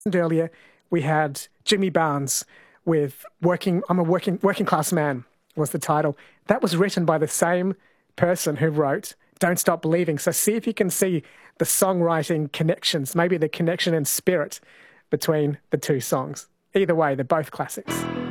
And earlier, we had Jimmy Barnes with I'm a working class man was the title. That was written by the same person who wrote Don't Stop Believing. So see if you can see the songwriting connections, maybe the connection in spirit between the two songs. Either way, they're both classics.